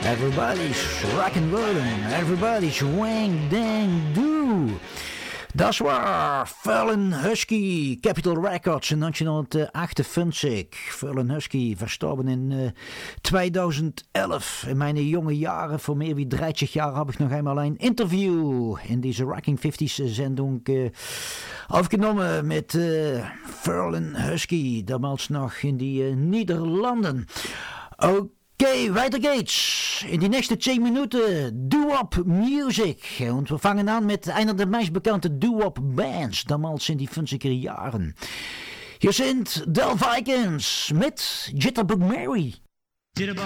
Everybody's rockin' rollin', everybody's wang dang do. Dat was Fallon Husky, Capitol Records in 1958. Fallon Husky, verstorben in 2011. In mijn jonge jaren, voor meer wie 30 jaar, heb ik nog eenmaal een interview in deze Rocking 50s zendung aufgenomen met Fallon Husky. Damals nog in die Nederlanden. Okay, weiter geht's. In die nächsten 10 Minuten Doo-Wop Music. Und wir fangen an mit einer der meist bekannten Doo-Wop Bands, damals in die 50er Jahren. Hier sind Del Vikings mit Jitterbug Mary. Jitterbug